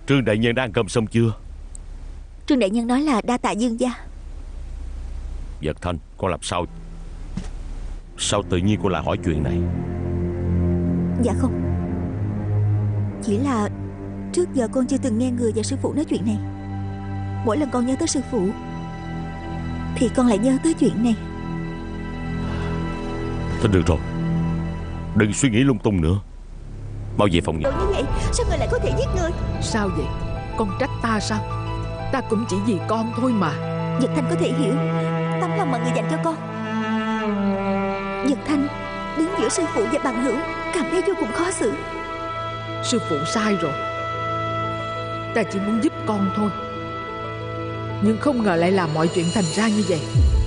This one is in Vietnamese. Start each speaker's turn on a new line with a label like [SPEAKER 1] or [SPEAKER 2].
[SPEAKER 1] Trương đại nhân đã ăn cơm xong chưa?
[SPEAKER 2] Trương đại nhân nói là đa tạ dương gia.
[SPEAKER 1] Vật Thanh, con làm sao? Sao tự nhiên con lại hỏi chuyện này?
[SPEAKER 2] Dạ không, chỉ là trước giờ con chưa từng nghe người và sư phụ nói chuyện này. Mỗi lần con nhớ tới sư phụ thì con lại nhớ tới chuyện này.
[SPEAKER 1] Thôi được rồi, đừng suy nghĩ lung tung nữa. Mau về phòng nghỉ.
[SPEAKER 2] Đồ như vậy sao người lại có thể giết người?
[SPEAKER 3] Sao vậy? Con trách ta sao? Ta cũng chỉ vì con thôi mà.
[SPEAKER 2] Nhật Thanh có thể hiểu tấm lòng mà người dành cho con. Nhật Thanh đứng giữa sư phụ và bằng hữu, cảm thấy vô cùng khó xử.
[SPEAKER 3] Sư phụ sai rồi. Ta chỉ muốn giúp con thôi, nhưng không ngờ lại làm mọi chuyện thành ra như vậy.